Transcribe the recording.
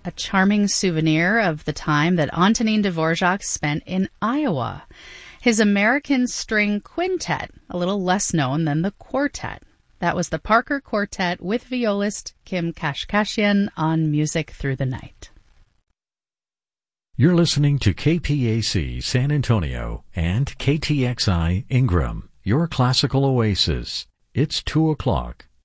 a charming souvenir of the time that Antonin Dvorak spent in Iowa. His American String Quintet, a little less known than the quartet. That was the Parker Quartet with violist Kim Kashkashian on Music Through the Night. You're listening to KPAC San Antonio and KTXI Ingram, your classical oasis. It's 2 o'clock.